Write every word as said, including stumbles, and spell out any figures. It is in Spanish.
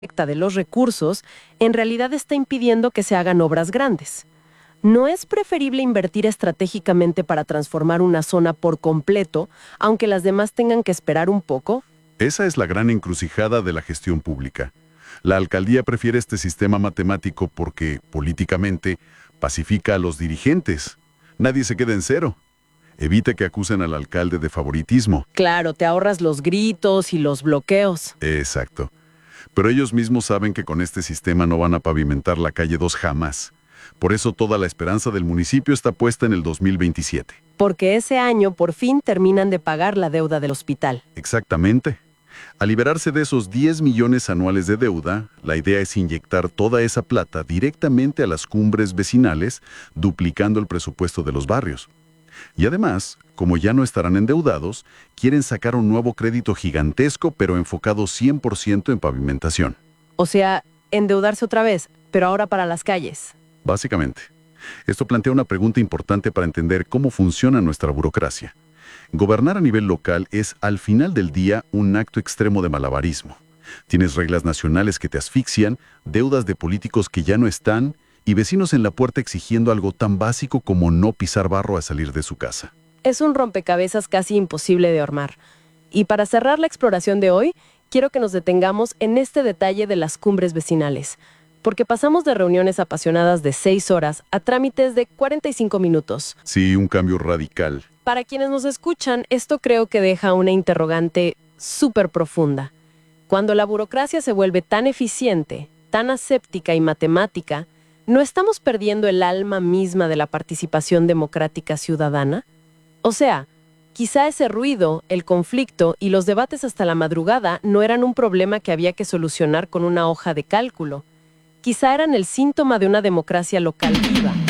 de los recursos, en realidad está impidiendo que se hagan obras grandes. ¿No es preferible invertir estratégicamente para transformar una zona por completo, aunque las demás tengan que esperar un poco? Esa es la gran encrucijada de la gestión pública. La alcaldía prefiere este sistema matemático porque, políticamente, pacifica a los dirigentes. Nadie se queda en cero. Evita que acusen al alcalde de favoritismo. Claro, te ahorras los gritos y los bloqueos. Exacto. Pero ellos mismos saben que con este sistema no van a pavimentar la calle dos jamás. Por eso toda la esperanza del municipio está puesta en el dos mil veintisiete. Porque ese año por fin terminan de pagar la deuda del hospital. Exactamente. Al liberarse de esos diez millones anuales de deuda, la idea es inyectar toda esa plata directamente a las cumbres vecinales, duplicando el presupuesto de los barrios. Y además, como ya no estarán endeudados, quieren sacar un nuevo crédito gigantesco, pero enfocado cien por ciento en pavimentación. O sea, endeudarse otra vez, pero ahora para las calles. Básicamente. Esto plantea una pregunta importante para entender cómo funciona nuestra burocracia. Gobernar a nivel local es, al final del día, un acto extremo de malabarismo. Tienes reglas nacionales que te asfixian, deudas de políticos que ya no están, y vecinos en la puerta exigiendo algo tan básico como no pisar barro al salir de su casa. Es un rompecabezas casi imposible de armar. Y para cerrar la exploración de hoy, quiero que nos detengamos en este detalle de las cumbres vecinales. Porque pasamos de reuniones apasionadas de seis horas a trámites de cuarenta y cinco minutos. Sí, un cambio radical. Para quienes nos escuchan, esto creo que deja una interrogante súper profunda. Cuando la burocracia se vuelve tan eficiente, tan aséptica y matemática, ¿no estamos perdiendo el alma misma de la participación democrática ciudadana? O sea, quizá ese ruido, el conflicto y los debates hasta la madrugada no eran un problema que había que solucionar con una hoja de cálculo. Quizá eran el síntoma de una democracia local viva.